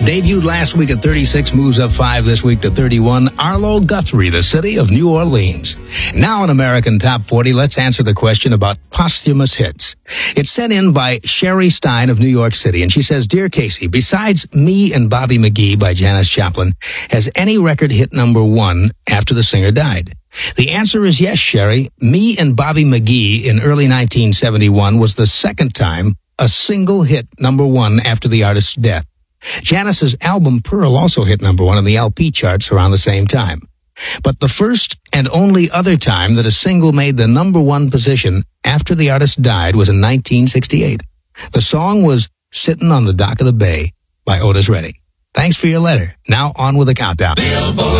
Debuted last week at 36, moves up 5 this week to 31. Arlo Guthrie, The City of New Orleans. Now in American Top 40, let's answer the question about posthumous hits. It's sent in by Sherry Stein of New York City, and she says, Dear Casey, besides Me and Bobby McGee by Janis Joplin, has any record hit number 1 after the singer died? The answer is yes, Sherry. Me and Bobby McGee in early 1971 was the second time a single hit number 1 after the artist's death. Janis's album Pearl also hit number 1 on the LP charts around the same time. But the first and only other time that a single made the number 1 position after the artist died was in 1968. The song was Sittin' on the Dock of the Bay by Otis Redding. Thanks for your letter. Now on with the countdown.